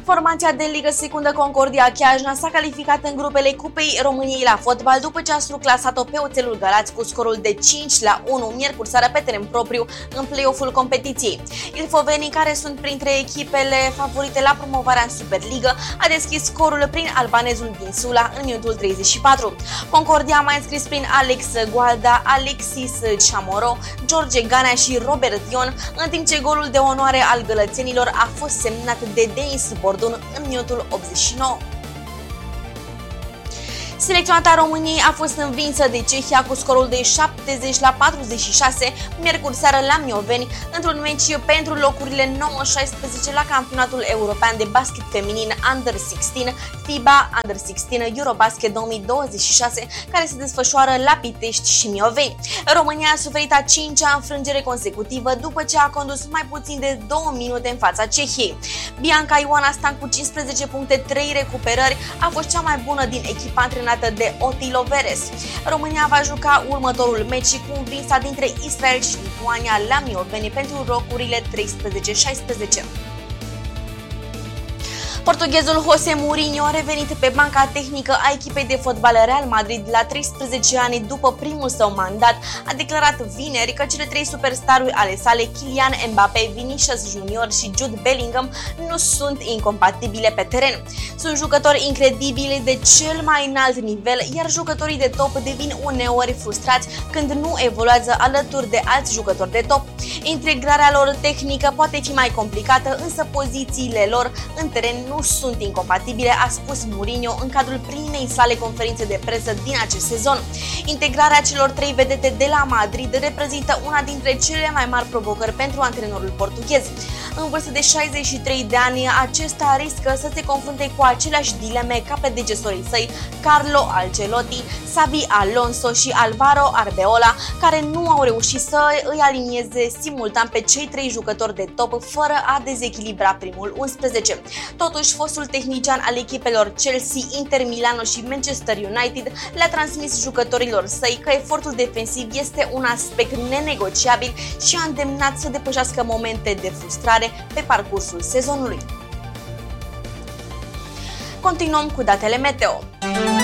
Formația de Ligă Secundă Concordia Chiajna s-a calificat în grupele Cupei României la fotbal după ce a surclasat-o pe Oțelul Galați cu scorul de 5-1 miercuri seară pe teren propriu în play-off-ul competiției. Ilfovenii, care sunt printre echipele favorite la promovarea în Superligă, a deschis scorul prin albanezul din Sula în minutul 34. Concordia a mai înscris prin Alex Gualda, Alexis Chamorro, George Ganea și Robert Ion, în timp ce golul de onoare al gălățenilor a fost semnat de Denis Bordun în minutul 89. Selecționata României a fost învinsă de Cehia cu scorul de 70-46 miercuri seară la Mioveni într-un meci pentru locurile 9-16 la campionatul european de basket feminin Under 16 FIBA Under 16 Eurobasket 2026, care se desfășoară la Pitești și Mioveni. România a suferit a 5-a înfrângere consecutivă după ce a condus mai puțin de 2 minute în fața Cehiei. Bianca Ioana Stan cu 15 puncte, 3 recuperări a fost cea mai bună din echipa antrenată de Otilo Veres. România va juca următorul meci cu învinsa dintre Israel și Lituania la Mioveni pentru locurile 13-16. Portughezul José Mourinho a revenit pe banca tehnică a echipei de fotbal Real Madrid la 13 ani după primul său mandat. A declarat vineri că cele 3 superstaruri ale sale, Kylian Mbappé, Vinicius Junior și Jude Bellingham, nu sunt incompatibile pe teren. Sunt jucători incredibili de cel mai înalt nivel, iar jucătorii de top devin uneori frustrați când nu evoluează alături de alți jucători de top. Integrarea lor tehnică poate fi mai complicată, însă pozițiile lor în teren nu sunt incompatibile, a spus Mourinho în cadrul primei sale conferințe de presă din acest sezon. Integrarea celor 3 vedete de la Madrid reprezintă una dintre cele mai mari provocări pentru antrenorul portughez. În vârstă de 63 de ani, acesta riscă să se confrunte cu aceleași dileme ca predecesorii săi, Carlo Ancelotti, Xabi Alonso și Alvaro Arbeloa, care nu au reușit să îi alinieze simultan pe cei 3 jucători de top fără a dezechilibra primul 11. Totuși, fostul tehnician al echipelor Chelsea, Inter Milano și Manchester United le-a transmis jucătorilor săi că efortul defensiv este un aspect nenegociabil și a îndemnat să depășească momente de frustrare pe parcursul sezonului. Continuăm cu datele meteo.